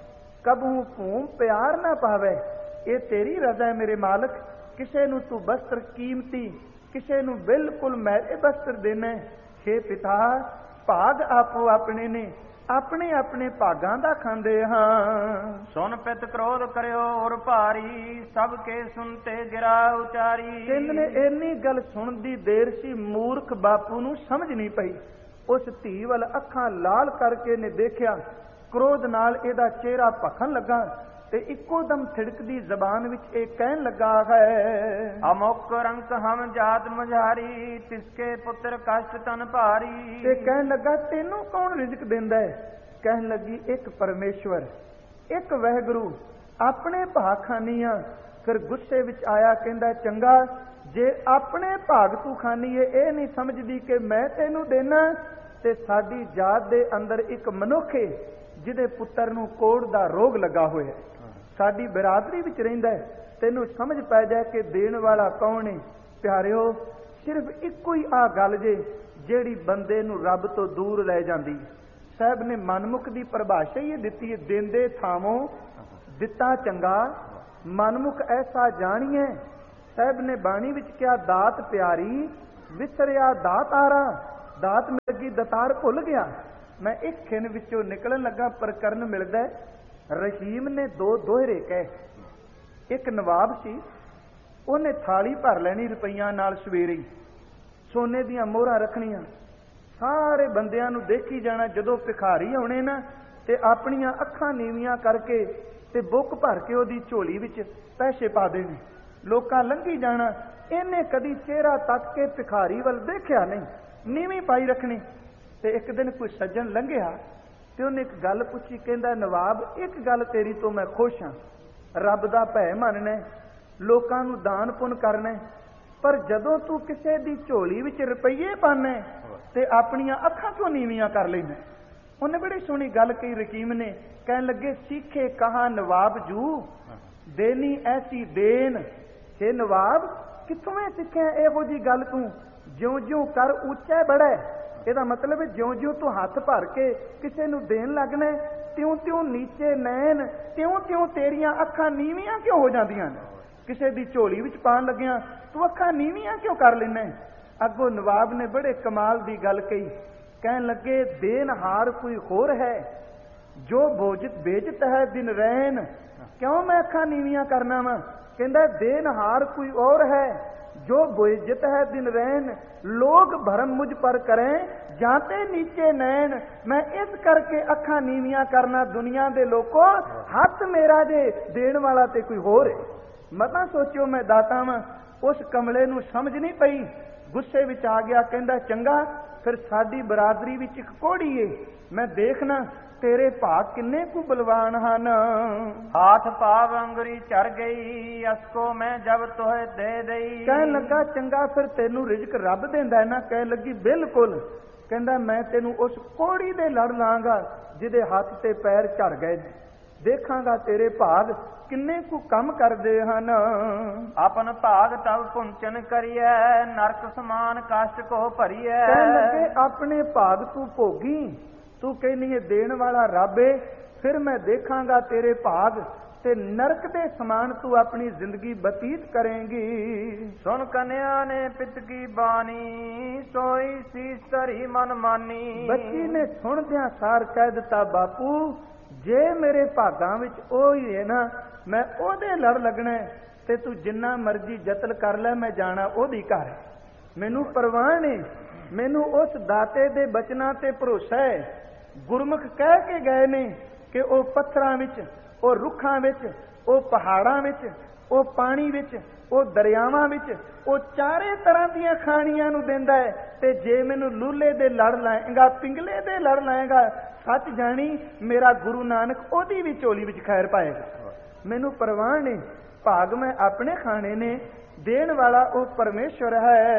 ਕਬੂ ਭੂਮ ਪਿਆਰ ਨਾ ਪਾਵੈ। ਇਹ ਤੇਰੀ ਰਜ਼ਾ ਹੈ ਮੇਰੇ ਮਾਲਕ, ਕਿਸੇ ਨੂੰ ਤੂੰ ਬਸਤਰ ਕੀਮਤੀ, ਕਿਸੇ ਨੂੰ ਬਿਲਕੁਲ ਮੈਲੇ ਬਸਤਰ ਦੇਣਾ। ਹੇ ਪਿਤਾ ਭਾਗ ਆਪੋ ਆਪਣੇ ਨੇ, ਆਪਣੇ ਆਪਣੇ ਭਾਗਾਂ ਦਾ ਖਾਂਦੇ ਹਾਂ। ਸੁਨ ਪਿਤ ਕ੍ਰੋਧ ਕਰਿਓ ਔਰ ਭਾਰੀ, ਸਭ ਕੇ ਸੁਨਤੇ ਗਿਰਾ ਉਚਾਰੀ। ਕਹਿੰਦੇ ਨੇ ਇੰਨੀ ਗੱਲ ਸੁਣਨ ਦੀ ਦੇਰ ਸੀ, ਮੂਰਖ ਬਾਪੂ ਨੂੰ ਸਮਝ ਨਹੀਂ ਪਈ। ਉਸ ਧੀ ਵੱਲ ਅੱਖਾਂ ਲਾਲ ਕਰਕੇ ਨੇ ਦੇਖਿਆ, ਕ੍ਰੋਧ ਨਾਲ ਇਹਦਾ ਚਿਹਰਾ ਭਖਣ ਲੱਗਾ ਤੇ ਇੱਕੋ ਦਮ ਥਿੜਕਦੀ ਜ਼ਬਾਨ ਵਿੱਚ ਇਹ ਕਹਿਣ ਲੱਗਾ ਹੈ, ਅਮੁਕ ਰੰਕ ਹਮ ਜਾਤ ਮਝਾਰੀ, ਤਿਸਕੇ ਪੁੱਤਰ ਕਸ਼ਟ ਤਨ ਭਾਰੀ। ਤੇ ਕਹਿਣ ਲੱਗਾ ਤੈਨੂੰ ਕੌਣ ਰਿਜ਼ਕ ਦਿੰਦਾ ਹੈ। ਕਹਿਣ ਲੱਗੀ ਇੱਕ ਪਰਮੇਸ਼ਵਰ, ਇੱਕ ਵਾਹਿਗੁਰੂ, ਆਪਣੇ ਭਾਗ ਖਾਨੀਆਂ। ਫਿਰ ਗੁੱਸੇ ਵਿੱਚ ਆਇਆ, ਕਹਿੰਦਾ ਚੰਗਾ ਜੇ ਆਪਣੇ ਭਾਗ ਤੂੰ ਖਾਨੀ ਏ, ਇਹ ਨਹੀਂ ਸਮਝਦੀ ਕਿ ਮੈਂ ਤੈਨੂੰ ਦੇਣਾ। ਤੇ ਸਾਡੀ ਜਾਤ ਦੇ ਅੰਦਰ ਇੱਕ ਮਨੁੱਖ ਹੈ ਜਿਹਦੇ ਪੁੱਤਰ ਨੂੰ ਕੋੜ ਦਾ ਰੋਗ ਲੱਗਾ ਹੋਇਆ, ਸਾਡੀ ਬਿਰਾਦਰੀ ਵਿੱਚ ਰਹਿੰਦਾ ਹੈ, ਤੈਨੂੰ ਸਮਝ ਪੈ ਜਾਏ ਕਿ ਦੇਣ ਵਾਲਾ ਕੌਣ ਹੈ। ਪਿਆਰਿਓ ਸਿਰਫ ਇੱਕੋ ਹੀ ਆ ਗੱਲ ਜੇ ਜਿਹੜੀ ਬੰਦੇ ਨੂੰ ਰੱਬ ਤੋਂ ਦੂਰ ਲੈ ਜਾਂਦੀ। ਸਾਹਿਬ ਨੇ ਮਨਮੁਖ ਦੀ ਪਰਿਭਾਸ਼ਾ ਹੀ ਦਿੱਤੀ ਹੈ, ਦਿੰਦੇ ਥਾਵੋਂ ਦਿੱਤਾ ਚੰਗਾ ਮਨਮੁਖ ਐਸਾ ਜਾਣੀਏ। ਸਾਹਿਬ ਨੇ ਬਾਣੀ ਵਿੱਚ ਕਿਹਾ ਦਾਤ ਪਿਆਰੀ ਵਿਸਰਿਆ ਦਾਤਾਰਾ, ਦਾਤ ਮਿਲ ਗਈ ਦਤਾਰ ਭੁੱਲ ਗਿਆ। ਮੈਂ ਇੱਕ ਖਿਣ ਵਿੱਚੋਂ ਨਿਕਲਣ ਲੱਗਾ ਪ੍ਰਕਰਨ ਮਿਲਦਾ, ਰਹੀਮ ਨੇ ਦੋ ਦੋਹਰੇ ਕਹੇ। ਇੱਕ ਨਵਾਬ ਸੀ, ਉਹਨੇ ਥਾਲੀ ਭਰ ਲੈਣੀ ਰੁਪਈਆਂ ਨਾਲ, ਸਵੇਰੇ ਹੀ ਸੋਨੇ ਦੀਆਂ ਮੋਹਰਾਂ ਰੱਖਣੀਆਂ, ਸਾਰੇ ਬੰਦਿਆਂ ਨੂੰ ਦੇਖੀ ਜਾਣਾ। ਜਦੋਂ ਭਿਖਾਰੀ ਆਉਣੇ ਨਾ ਤੇ ਆਪਣੀਆਂ ਅੱਖਾਂ ਨੀਵੀਆਂ ਕਰਕੇ ਤੇ ਬੁੱਕ ਭਰ ਕੇ ਉਹਦੀ ਝੋਲੀ ਵਿੱਚ ਪੈਸੇ ਪਾ ਦੇਣੇ, ਲੋਕਾਂ ਲੰਘੀ ਜਾਣਾ। ਇਹਨੇ ਕਦੀ ਚਿਹਰਾ ਤੱਕ ਕੇ ਭਿਖਾਰੀ ਵੱਲ ਦੇਖਿਆ ਨਹੀਂ, ਨੀਵੀਂ ਪਾਈ ਰੱਖਣੀ। ਤੇ ਇੱਕ ਦਿਨ ਕੋਈ ਸੱਜਣ ਲੰਘਿਆ ਤੇ ਉਹਨੇ ਇੱਕ ਗੱਲ ਪੁੱਛੀ, ਕਹਿੰਦਾ ਨਵਾਬ ਇੱਕ ਗੱਲ ਤੇਰੀ ਤੋਂ ਮੈਂ ਖੁਸ਼ ਹਾਂ, ਰੱਬ ਦਾ ਭੈ ਮੰਨਣਾ, ਲੋਕਾਂ ਨੂੰ ਦਾਨ ਪੁੰਨ ਕਰਨਾ, ਪਰ ਜਦੋਂ ਤੂੰ ਕਿਸੇ ਦੀ ਝੋਲੀ ਵਿੱਚ ਰੁਪਈਏ ਪਾਣਾ ਤੇ ਆਪਣੀਆਂ ਅੱਖਾਂ ਕਿਉਂ ਨੀਵੀਆਂ ਕਰ ਲੈਂਦਾ? ਉਹਨੇ ਬੜੀ ਸੋਹਣੀ ਗੱਲ ਕਹੀ ਰਕੀਮ ਨੇ, ਕਹਿਣ ਲੱਗੇ ਸਿੱਖੇ ਕਹਾ ਨਵਾਬ ਜੂ ਦੇਨੀ ਐਸੀ ਦੇਨ। हे ਨਵਾਬ ਕਿੱਥੋਂ ਮੈਂ ਸਿੱਖਿਆ ਇਹੋ ਜੀ ਗੱਲ ਤੂੰ? ਜਿਉਂ ਜਿਉਂ ਕਰ ਉੱਚਾ ਬੜਾ, ਇਹਦਾ ਮਤਲਬ ਹੈ ਜਿਉਂ ਜਿਉਂ ਤੂੰ ਹੱਥ ਭਰ ਕੇ ਕਿਸੇ ਨੂੰ ਦੇਣ ਲੱਗਣਾ, ਤਿਉਂ ਤਿਉਂ ਨੀਚੇ ਨੈਣ, ਤਿਉਂ ਤਿਉਂ ਤੇਰੀਆਂ ਅੱਖਾਂ ਨੀਵੀਆਂ ਕਿਉਂ ਹੋ ਜਾਂਦੀਆਂ ਨੇ? ਕਿਸੇ ਦੀ ਝੋਲੀ ਵਿੱਚ ਪਾਣ ਲੱਗਿਆ ਤੂੰ ਅੱਖਾਂ ਨੀਵੀਆਂ ਕਿਉਂ ਕਰ ਲੈਣਾ? ਅੱਗੋਂ ਨਵਾਬ ਨੇ ਬੜੇ ਕਮਾਲ ਦੀ ਗੱਲ ਕਹੀ, ਕਹਿਣ ਲੱਗੇ ਦੇਨਹਾਰ ਕੋਈ ਹੋਰ ਹੈ, ਜੋ ਬੇਜਤ ਹੈ ਦਿਨ ਰਹਿਣ। ਕਿਉਂ ਮੈਂ ਅੱਖਾਂ ਨੀਵੀਆਂ ਕਰਨਾ ਵਾ? ਕਹਿੰਦਾ ਦੇਨਹਾਰ ਕੋਈ और है जो बेइज्जत है दिन रहन, लोग भरम मुझ पर करें जाते नीचे नैन। मैं इस करके अखा नीवियां करना दुनिया दे लोगों, हथ मेरा जे देन वाला ते कोई होर है। मता सोचो मैं दाता वां। उस कमले नूं समझ नहीं पई, गुस्से विच आ गया, कहंदा चंगा फिर साडी बरादरी विच इक कोड़ी है, मैं देखना तेरे भाग किन्ने कु बलवान हन। हाथ पाव अंगरी चढ़ गई, असको मैं जब तोहे दे दई। कहन लगा चंगा फिर तेनू रिजक रब देंदा है ना? कह लगी बिल्कुल। कहंदा मैं तेनू उस कोड़ी दे लड़ लांगा जिहदे हाथ ते पैर झड़ गए, देखांगा तेरे भाग किन्ने कु कम करदे हन। अपन भाग तब पुंचन करिए, नरक समान कष्ट को भरिए। कहन लगे अपने भाग तू भोगी, तू कहनी है देने वाला रब है, फिर मैं देखांगा तेरे भाग ते नरक दे समान तू अपनी जिंदगी बतीत करेंगी। सुन कन्या ने पित की बानी, सोई शीस धरी मन मानी। बच्ची ने सुन दिया सार कह दिता बापू जे मेरे भागां विच ओ ही है ना, मैं ओदे लड़ लगना ते तू जिन्ना मर्जी जतन कर ले, मैं जाना ओदी घर, मैनू परवाह नहीं। मैनू उस दाते दे बचना ते भरोसा है। गुरमुख कह के गए ने कि ओ पत्थरां विच, ओ रुखां विच, ओ पहाड़ां विच, ओ पानी विच, ओ दरियावां विच, ओ चारे तरह दियां खाणियां नूं देंदा है। ते जे मैनू लूले दे लड़ लाएगा, पिंगले दे लड़ लाएगा, सच जानी मेरा गुरु नानक ओदी भी झोली विच खैर पाएगा। मैनू परवाह नहीं, भाग मैं अपने खाने ने, देन वाला वो परमेश्वर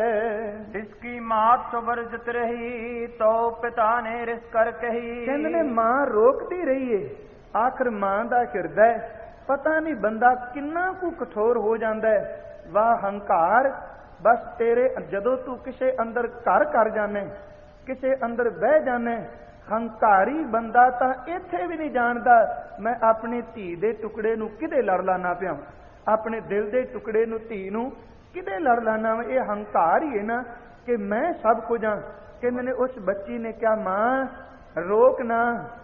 है। इसकी मात तो वर्जित रही, तो पिता ने रिस कर कही। कहंदे ने मां रोकती रही है, आखिर मां दा हिरदा पता नहीं बंदा किन्ना कु कठोर हो जांदा है। वाह हंकार, बस तेरे जदों तू किसे अंदर घर कर जाने, किसे अंदर बह जाने, हंकारी बंदा तां इत्थे भी नहीं जानदा मैं अपनी धी दे टुकड़े नूं किदे लड़ लाना पिया, अपने दिल दे टुकड़े नूं धी नूं किदे लड़ लाना। ये हंकार ही है ना कि मैं सब कुछ हाँ। कहंदे ने उस बच्ची ने क्या मां रोक ना,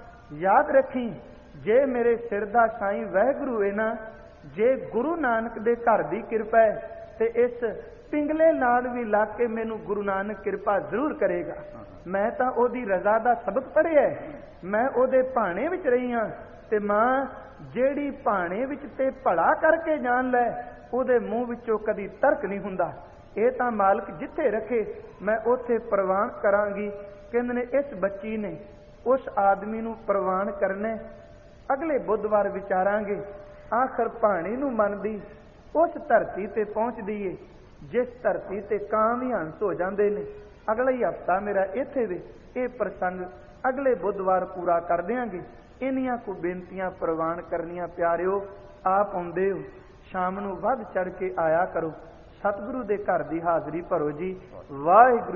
याद रखी जे मेरे सिर दा साईं वाहिगुरू है ना, जे गुरु नानक दे घर दी कृपा है ते इस पिंगले नाल भी लग के मैनू गुरु नानक कृपा जरूर करेगा। मैं तां ओदी रजा दा सबक पढ़िया, मैं ओदे भाणे विच रही हाँ, ते मां जेड़ी भाणे विच ते भला करके जान लै ओदे मूँह विचों कदी तर्क नहीं हुंदा। ये तां मालक जिथे रखे मैं उथे प्रवान करांगी। कहंदे ने इस बच्ची ने उस आदमी नूं प्रवान करने, अगले बुधवार विचारांगे। आखिर भाणे नूं मनदी उस धरती ते पहुंचदी है जिस धरती ते ਕਾਂ भी हंस हो जांदे ने। अगला ही हफ्ता मेरा इत्थे वे ये प्रसंग अगले बुधवार पूरा कर देंगे। इन्नियां को बेनतियां प्रवान करनियां प्यारिओ, आप आउंदे हो शाम नूं वध चढ़ के आया करो। ਸਤਿਗੁਰੂ ਦੇ ਘਰ ਦੀ ਹਾਜ਼ਰੀ ਭਰੋ ਜੀ। ਵਾਹਿਗੁਰੂ